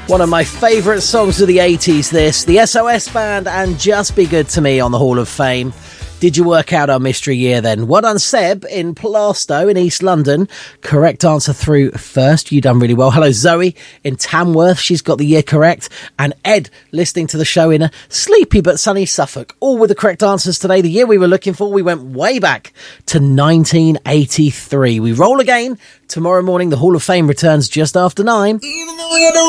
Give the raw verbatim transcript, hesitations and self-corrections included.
One of my favourite songs of the eighties, this. The S O S Band and Just Be Good to Me on the Hall of Fame. Did you work out our mystery year then? Well done, Seb in Plaistow in East London. Correct answer through first. You done really well. Hello, Zoe in Tamworth. She's got the year correct. And Ed listening to the show in a sleepy but sunny Suffolk. All with the correct answers today. The year we were looking for, we went way back to nineteen eighty-three. We roll again tomorrow morning. The Hall of Fame returns just after nine. Even though I don't